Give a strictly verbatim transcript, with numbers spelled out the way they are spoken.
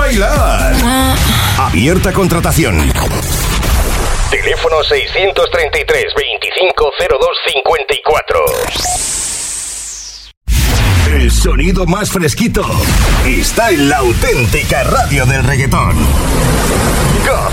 bailar. Abierta contratación. Teléfono seiscientos treinta y tres, veinticinco cero dos cincuenta y cuatro. El sonido más fresquito está en la auténtica radio del reggaetón.